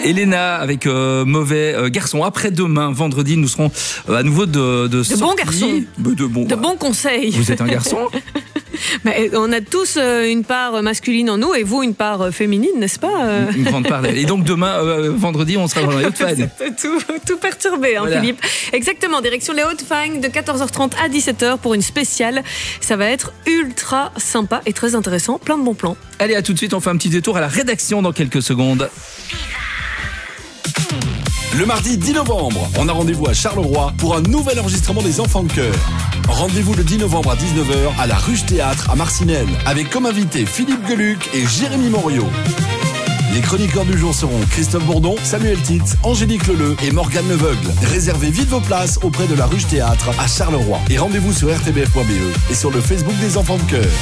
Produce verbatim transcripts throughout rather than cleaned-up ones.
Elena avec euh, Mauvais euh, Garçon. Après-demain, vendredi, nous serons euh, à nouveau de... De, de bons garçons. De, de, bon, de bons conseils. Vous êtes un garçon? Mais on a tous une part masculine en nous et vous une part féminine, n'est-ce pas? Une grande part. Et donc demain, euh, vendredi, on sera dans les Hautes-Fagnes. tout, tout perturbé, hein, voilà. Philippe. Exactement, direction les Hautes-Fagnes de quatorze heures trente à dix-sept heures pour une spéciale. Ça va être ultra sympa et très intéressant, plein de bons plans. Allez, à tout de suite, on fait un petit détour à la rédaction dans quelques secondes. Le mardi dix novembre, on a rendez-vous à Charleroi pour un nouvel enregistrement des Enfants de Chœur. Rendez-vous le dix novembre à dix-neuf heures à la Ruche Théâtre à Marcinelle, avec comme invités Philippe Geluc et Jérémy Morio. Les chroniqueurs du jour seront Christophe Bourdon, Samuel Titz, Angélique Leleu et Morgane Leveugle. Réservez vite vos places auprès de la Ruche Théâtre à Charleroi. Et rendez-vous sur r t b f point b e et sur le Facebook des Enfants de Chœur.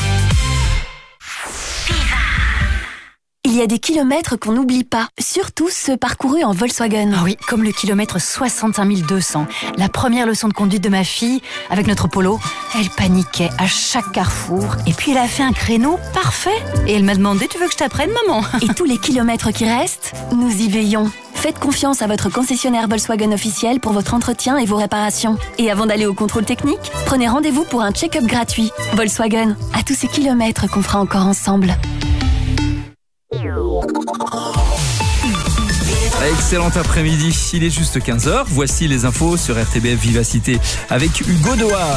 Il y a des kilomètres qu'on n'oublie pas, surtout ceux parcourus en Volkswagen. Oh oui, comme le kilomètre soixante-cinq mille deux cents. La première leçon de conduite de ma fille, avec notre Polo, elle paniquait à chaque carrefour. Et puis elle a fait un créneau parfait. Et elle m'a demandé, tu veux que je t'apprenne, maman? Et tous les kilomètres qui restent, nous y veillons. Faites confiance à votre concessionnaire Volkswagen officiel pour votre entretien et vos réparations. Et avant d'aller au contrôle technique, prenez rendez-vous pour un check-up gratuit. Volkswagen, à tous ces kilomètres qu'on fera encore ensemble. Excellent après-midi, il est juste quinze heures. Voici les infos sur R T B F Vivacité avec Hugo Doha.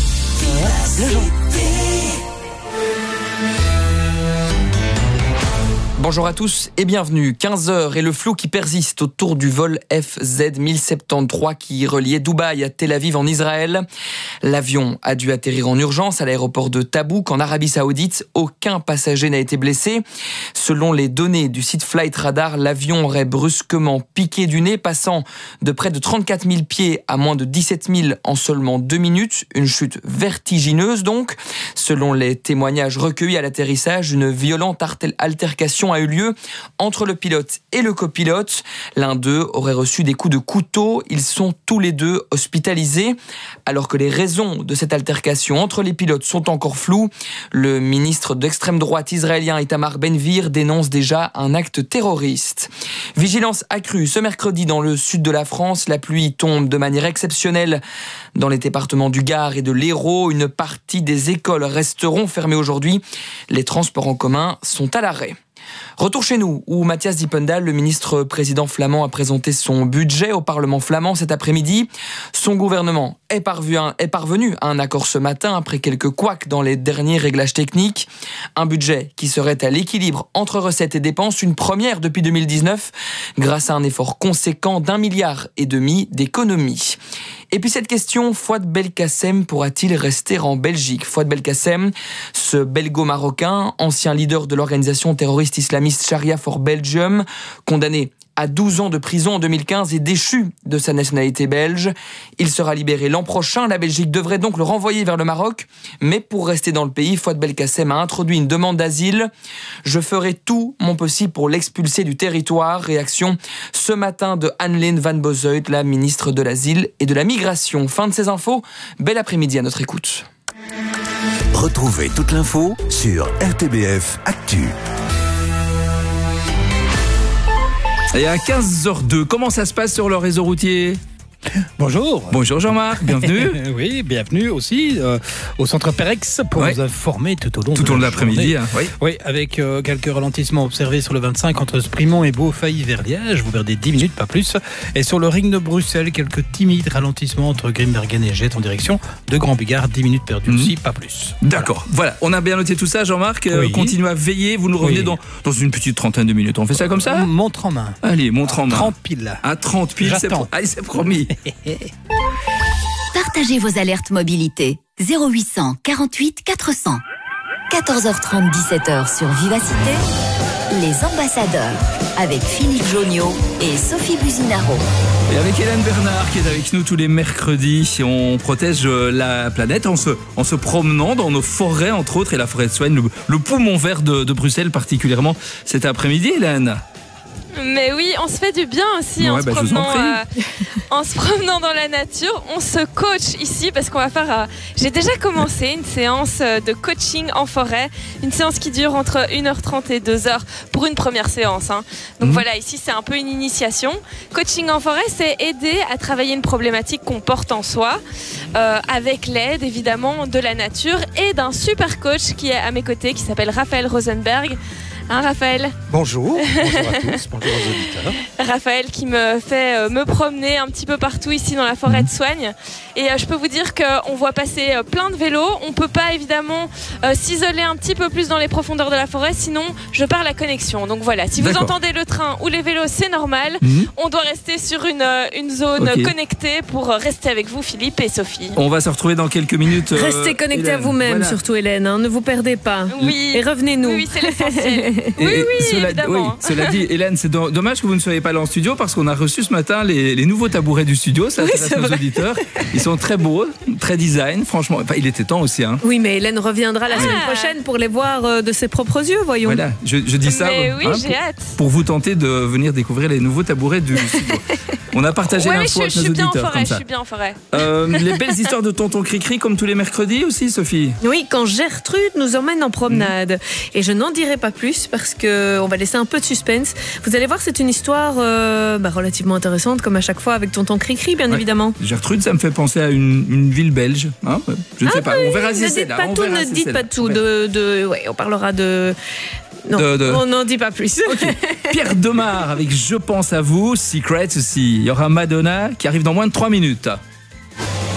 Bonjour à tous et bienvenue. quinze heures et le flou qui persiste autour du vol F Z mille soixante-treize qui reliait Dubaï à Tel Aviv en Israël. L'avion a dû atterrir en urgence à l'aéroport de Tabouk en Arabie Saoudite. Aucun passager n'a été blessé. Selon les données du site Flight Radar, l'avion aurait brusquement piqué du nez, passant de près de trente-quatre mille pieds à moins de dix-sept mille en seulement deux minutes. Une chute vertigineuse donc. Selon les témoignages recueillis à l'atterrissage, une violente altercation a eu lieu entre le pilote et le copilote. L'un d'eux aurait reçu des coups de couteau. Ils sont tous les deux hospitalisés. Alors que les raisons de cette altercation entre les pilotes sont encore floues, le ministre d'extrême droite israélien Itamar Ben-Gvir dénonce déjà un acte terroriste. Vigilance accrue ce mercredi dans le sud de la France. La pluie tombe de manière exceptionnelle dans les départements du Gard et de l'Hérault. Une partie des écoles resteront fermées aujourd'hui. Les transports en commun sont à l'arrêt. Retour chez nous, où Matthias Dippendal, le ministre président flamand, a présenté son budget au Parlement flamand cet après-midi. Son gouvernement est parvenu, est parvenu à un accord ce matin après quelques couacs dans les derniers réglages techniques. Un budget qui serait à l'équilibre entre recettes et dépenses, une première depuis deux mille dix-neuf, grâce à un effort conséquent d'un milliard et demi d'économies. Et puis cette question, Fouad Belkacem pourra-t-il rester en Belgique? Fouad Belkacem, ce belgo-marocain, ancien leader de l'organisation terroriste islamiste Sharia for Belgium, condamné à douze ans de prison en deux mille quinze et déchu de sa nationalité belge. Il sera libéré l'an prochain. La Belgique devrait donc le renvoyer vers le Maroc. Mais pour rester dans le pays, Fouad Belkacem a introduit une demande d'asile. Je ferai tout mon possible pour l'expulser du territoire. Réaction ce matin de Anne-Lene Van Bozoit, la ministre de l'Asile et de la Migration. Fin de ces infos. Bel après-midi à notre écoute. Retrouvez toute l'info sur R T B F Actu. Et à quinze heures deux, comment ça se passe sur le réseau routier ? Bonjour. Bonjour Jean-Marc, bienvenue. Oui, bienvenue aussi euh, au centre Perex pour ouais. nous informer tout au long tout de, au long de l'après-midi. Hein, oui. oui, avec euh, quelques ralentissements observés sur le vingt-cinq entre Sprimont et Beaufailly vers Liège. Vous perdez dix minutes, pas plus. Et sur le ring de Bruxelles, quelques timides ralentissements entre Grimbergen et Jette en direction de Grand Bigard. dix minutes perdues mmh. aussi, pas plus. D'accord. Voilà. voilà, on a bien noté tout ça, Jean-Marc. Oui. Euh, continuez à veiller. Vous nous revenez oui. dans, dans une petite trentaine de minutes. On fait ça comme ça ? Montre en main. Allez, montre en main. trente piles. À trente piles, c'est, pro- Allez, c'est promis. Partagez vos alertes mobilité. zéro huit cent quarante-huit quatre cents. quatorze heures trente, dix-sept heures sur Vivacité. Les ambassadeurs avec Philippe Joniot et Sophie Buzinaro. Et avec Hélène Bernard qui est avec nous tous les mercredis. On protège la planète en se, en se promenant dans nos forêts, entre autres, et la forêt de Soigne, le, le poumon vert de, de Bruxelles particulièrement cet après-midi, Hélène. Mais oui, on se fait du bien aussi ouais, en, se bah, promenant, en, euh, en se promenant dans la nature. On se coach ici parce qu'on va faire... Euh, j'ai déjà commencé une séance de coaching en forêt. Une séance qui dure entre une heure trente et deux heures pour une première séance. Hein. Donc mmh. voilà, ici c'est un peu une initiation. Coaching en forêt, c'est aider à travailler une problématique qu'on porte en soi euh, avec l'aide évidemment de la nature et d'un super coach qui est à mes côtés qui s'appelle Raphaël Rosenberg. Hein, Raphaël? Bonjour, bonjour à tous, bonjour aux auditeurs. Raphaël qui me fait euh, me promener un petit peu partout ici dans la forêt de Soignes. Et euh, je peux vous dire qu'on voit passer euh, plein de vélos. On ne peut pas évidemment euh, s'isoler un petit peu plus dans les profondeurs de la forêt, sinon je perds la connexion. Donc voilà, si vous entendez le train ou les vélos, c'est normal. Mm-hmm. On doit rester sur une, euh, une zone okay. connectée pour euh, rester avec vous, Philippe et Sophie. On va se retrouver dans quelques minutes. Euh, Restez connectés Hélène. à vous-même, voilà. surtout Hélène. Hein, ne vous perdez pas. Oui. Et revenez-nous. Oui, oui c'est l'essentiel. Et, oui, oui, cela, évidemment. Oui, cela dit, Hélène, c'est do- dommage que vous ne soyez pas là en studio parce qu'on a reçu ce matin les, les nouveaux tabourets du studio. Ça intéresse oui, nos auditeurs. Ils sont très beaux, très design, franchement. Enfin, il était temps aussi. Hein. Oui, mais Hélène reviendra la ah. semaine prochaine pour les voir euh, de ses propres yeux, voyons. Voilà, je, je dis ça mais oui, hein, j'ai pour, hâte. pour vous tenter de venir découvrir les nouveaux tabourets du studio. On a partagé ouais, l'info je, avec je nos suis bien auditeurs. En forêt, comme ça. Je suis bien en forêt. Euh, les belles histoires de tonton Cricri comme tous les mercredis aussi, Sophie. Oui, quand Gertrude nous emmène en promenade. Mmh. Et je n'en dirai pas plus parce qu'on va laisser un peu de suspense. Vous allez voir, c'est une histoire euh, bah, relativement intéressante, comme à chaque fois avec tonton Cricri, bien ouais. évidemment. Gertrude, ça me fait penser à une, une ville belge. Hein je ne ah sais pas, oui, on verra si c'est là. Ne dites pas tout, ne si dites pas tout. De, de, ouais, on parlera de... Non, de, de... on n'en dit pas plus. Okay. Pierre Demar avec Je pense à vous, Secrets aussi. Il y aura Madonna qui arrive dans moins de trois minutes.